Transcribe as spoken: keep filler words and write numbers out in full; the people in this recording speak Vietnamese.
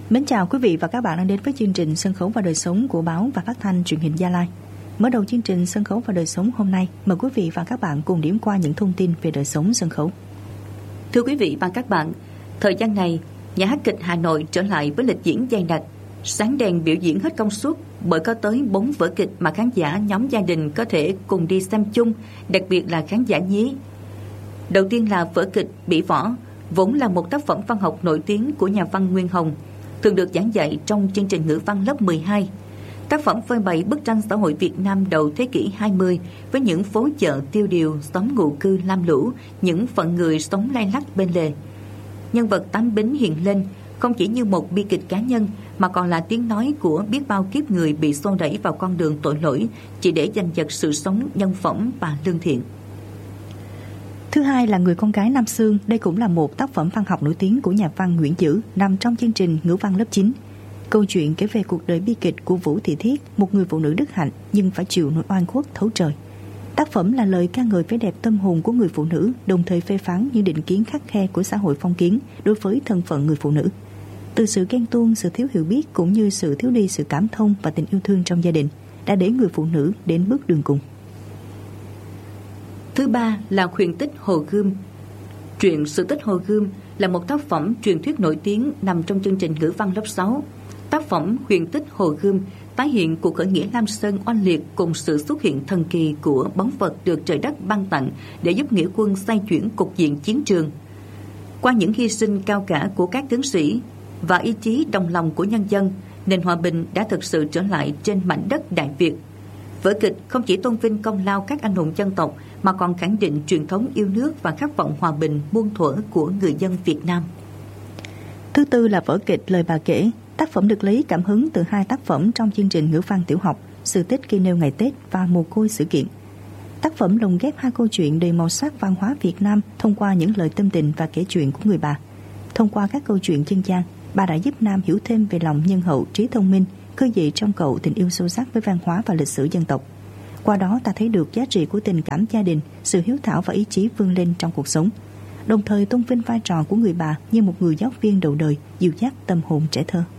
Mến chào quý vị và các bạn đang đến với chương trình Sân khấu và đời sống của báo và phát thanh truyền hình Gia Lai. Mở đầu chương trình Sân khấu và đời sống hôm nay, mời quý vị và các bạn cùng điểm qua những thông tin về đời sống sân khấu. Thưa quý vị và các bạn, thời gian này, nhà hát kịch Hà Nội trở lại với lịch diễn dày đặc, sáng đèn biểu diễn hết công suất bởi có tới bốn vở kịch mà khán giả nhóm gia đình có thể cùng đi xem chung, đặc biệt là khán giả nhí. Đầu tiên là vở kịch Bỉ Võ, vốn là một tác phẩm văn học nổi tiếng của nhà văn Nguyên Hồng, thường được giảng dạy trong chương trình ngữ văn lớp mười hai. Tác phẩm phơi bày bức tranh xã hội Việt Nam đầu thế kỷ hai mươi với những phố chợ tiêu điều, xóm ngụ cư lam lũ, những phận người sống lay lắt bên lề. Nhân vật Tám Bính hiện lên không chỉ như một bi kịch cá nhân mà còn là tiếng nói của biết bao kiếp người bị xô đẩy vào con đường tội lỗi chỉ để giành giật sự sống nhân phẩm và lương thiện. Thứ hai là Người con gái Nam Xương. Đây cũng là một tác phẩm văn học nổi tiếng của nhà văn Nguyễn Dữ, nằm trong chương trình ngữ văn lớp chín. Câu chuyện kể về cuộc đời bi kịch của Vũ Thị Thiết, một người phụ nữ đức hạnh nhưng phải chịu nỗi oan khuất thấu trời. Tác phẩm là lời ca ngợi vẻ đẹp tâm hồn của người phụ nữ, đồng thời phê phán những định kiến khắt khe của xã hội phong kiến đối với thân phận người phụ nữ. Từ sự ghen tuông, sự thiếu hiểu biết cũng như sự thiếu đi sự cảm thông và tình yêu thương trong gia đình đã để người phụ nữ đến bước đường cùng. Thứ ba là Huyền tích Hồ Gươm. Truyện Sự tích Hồ Gươm là một tác phẩm truyền thuyết nổi tiếng nằm trong chương trình ngữ văn lớp sáu. Tác phẩm Huyền tích Hồ Gươm tái hiện cuộc khởi nghĩa Lam Sơn oanh liệt cùng sự xuất hiện thần kỳ của báu vật được trời đất ban tặng để giúp nghĩa quân xoay chuyển cục diện chiến trường. Qua những hy sinh cao cả của các tướng sĩ và ý chí đồng lòng của nhân dân, nền hòa bình đã thực sự trở lại trên mảnh đất Đại Việt. Vở kịch không chỉ tôn vinh công lao các anh hùng dân tộc mà còn khẳng định truyền thống yêu nước và khát vọng hòa bình muôn thuở của người dân Việt Nam. Thứ tư là vở kịch Lời Bà Kể. Tác phẩm được lấy cảm hứng từ hai tác phẩm trong chương trình ngữ văn tiểu học, Sự tích Cây Nêu Ngày Tết và Mồ Côi Sự Kiện. Tác phẩm lồng ghép hai câu chuyện đầy màu sắc văn hóa Việt Nam thông qua những lời tâm tình và kể chuyện của người bà. Thông qua các câu chuyện dân gian, bà đã giúp Nam hiểu thêm về lòng nhân hậu, trí thông minh, khơi dậy trong cậu tình yêu sâu sắc với văn hóa và lịch sử dân tộc. Qua đó ta thấy được giá trị của tình cảm gia đình, sự hiếu thảo và ý chí vươn lên trong cuộc sống. Đồng thời tôn vinh vai trò của người bà như một người giáo viên đầu đời, dìu dắt tâm hồn trẻ thơ.